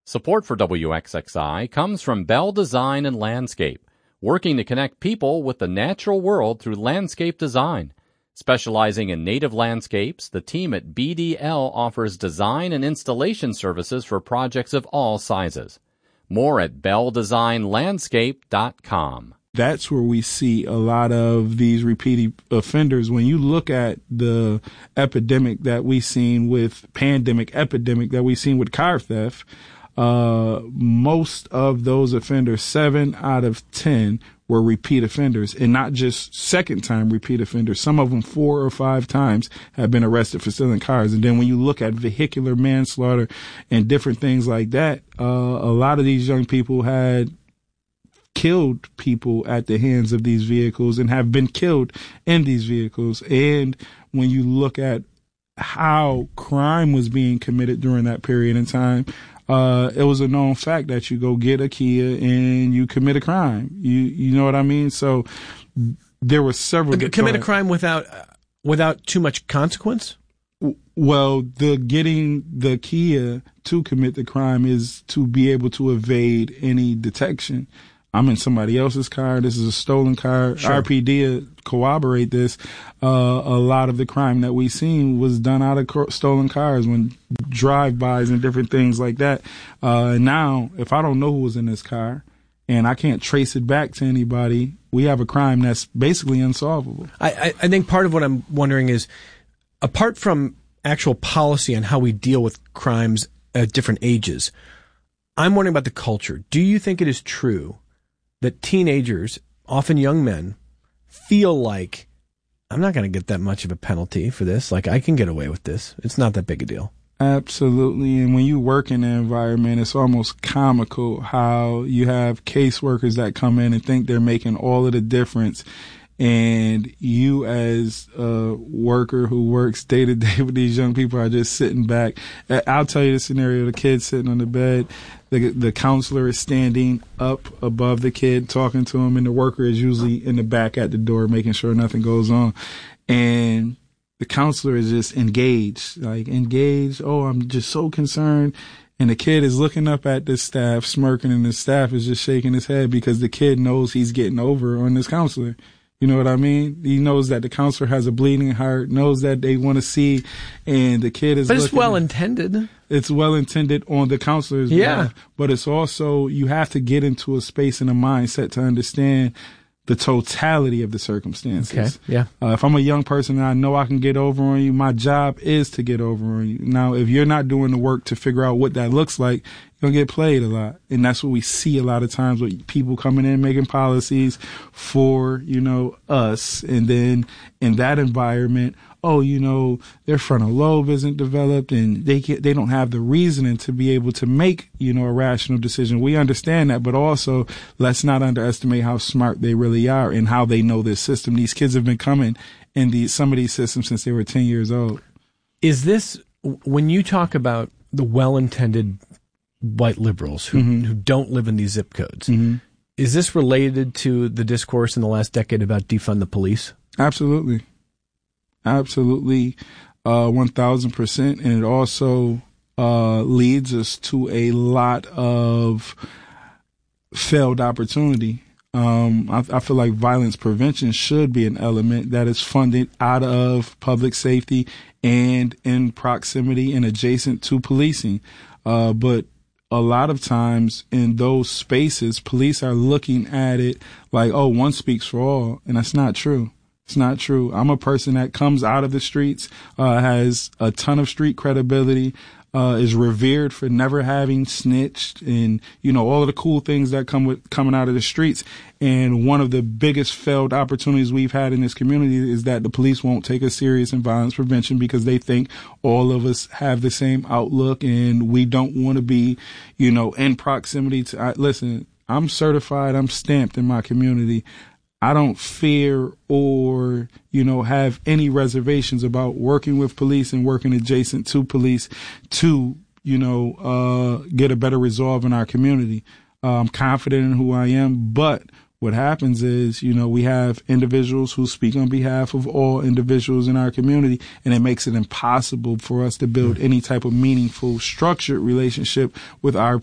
Support for WXXI comes from Bell Design and Landscape, working to connect people with the natural world through landscape design. Specializing in native landscapes, the team at BDL offers design and installation services for projects of all sizes. More at belldesignlandscape.com. That's where we see a lot of these repeat offenders. When you look at the epidemic that we've seen with epidemic that we've seen with car theft, most of those offenders, 7 out of 10, were repeat offenders, and not just second-time repeat offenders. Some of them 4 or 5 times have been arrested for stealing cars. And then when you look at vehicular manslaughter and different things like that, a lot of these young people had killed people at the hands of these vehicles and have been killed in these vehicles. And when you look at how crime was being committed during that period in time, it was a known fact that you go get a Kia and you commit a crime. You know what I mean? So there were several. Commit a crime without too much consequence? Well, getting the Kia to commit the crime is to be able to evade any detection. I'm in somebody else's car. This is a stolen car. Sure. RPD corroborate this. A lot of the crime that we seen was done out of stolen cars, when drive-bys and different things like that. Now, if I don't know who was in this car and I can't trace it back to anybody, we have a crime that's basically unsolvable. I think part of what I'm wondering is, apart from actual policy on how we deal with crimes at different ages, I'm wondering about the culture. Do you think it is true that teenagers, often young men, feel like, I'm not going to get that much of a penalty for this. Like, I can get away with this. It's not that big a deal. Absolutely. And when you work in an environment, it's almost comical how you have caseworkers that come in and think they're making all of the difference. And you, as a worker who works day to day with these young people, are just sitting back. I'll tell you the scenario: the kid's sitting on the bed, the counselor is standing up above the kid talking to him, and the worker is usually in the back at the door making sure nothing goes on. And the counselor is just engaged. Oh, I'm just so concerned. And the kid is looking up at the staff, smirking, and the staff is just shaking his head because the kid knows he's getting over on this counselor. You know what I mean? He knows that the counselor has a bleeding heart, knows that they want to see, and the kid is. But it's well intended. It's well intended on the counselor's behalf. But it's also, you have to get into a space and a mindset to understand the totality of the circumstances. Okay. Yeah. If I'm a young person and I know I can get over on you, my job is to get over on you. Now, if you're not doing the work to figure out what that looks like, you're going to get played a lot. And that's what we see a lot of times with people coming in, making policies for, us. And then in that environment, their frontal lobe isn't developed and they don't have the reasoning to be able to make, a rational decision. We understand that, but also let's not underestimate how smart they really are and how they know this system. These kids have been coming in some of these systems since they were 10 years old. Is this, when you talk about the well-intended white liberals who don't live in these zip codes, is this related to the discourse in the last decade about defund the police? Absolutely. 1,000%. And it also leads us to a lot of failed opportunity. I feel like violence prevention should be an element that is funded out of public safety and in proximity and adjacent to policing. But a lot of times in those spaces, police are looking at it like, oh, one speaks for all. And that's not true. It's not true. I'm a person that comes out of the streets, has a ton of street credibility, is revered for never having snitched and, all of the cool things that come with coming out of the streets. And one of the biggest failed opportunities we've had in this community is that the police won't take us serious in violence prevention because they think all of us have the same outlook and we don't want to be, in proximity to, listen, I'm certified, I'm stamped in my community. I don't fear or, have any reservations about working with police and working adjacent to police to, get a better resolve in our community. I'm confident in who I am, but what happens is, we have individuals who speak on behalf of all individuals in our community, and it makes it impossible for us to build any type of meaningful, structured relationship with our